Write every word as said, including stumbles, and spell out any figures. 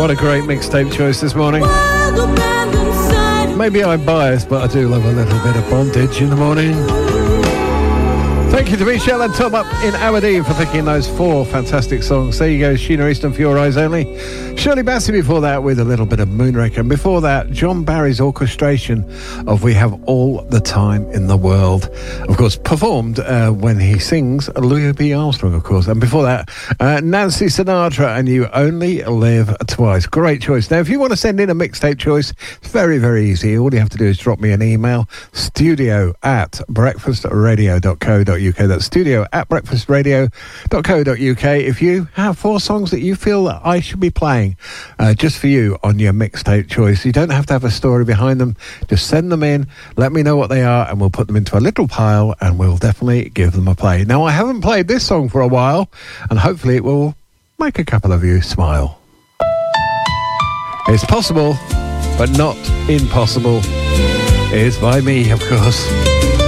What a great mixtape choice this morning. Maybe I'm biased, but I do love a little bit of bondage in the morning. Thank you to Michelle and Tom up in Aberdeen for picking those four fantastic songs. There you go, Sheena Easton for Your Eyes Only. Shirley Bassey before that with a little bit of Moonraker. And before that, John Barry's orchestration of We Have All the Time in the World. Of course, performed uh, when he sings Louis B. Armstrong, of course. And before that, uh, Nancy Sinatra and You Only Live Twice. Great choice. Now, if you want to send in a mixtape choice, it's very, very easy. All you have to do is drop me an email, studio at breakfast radio dot co dot uk. That's studio at breakfast radio dot co dot uk. If you have four songs that you feel that I should be playing uh, just for you on your mixtape choice, you don't have to have a story behind them. Just send them in, let me know what they are, and we'll put them into a little pile and we'll definitely give them a play. Now, I haven't played this song for a while, and hopefully it will make a couple of you smile. It's possible, but not impossible. It's by me, of course.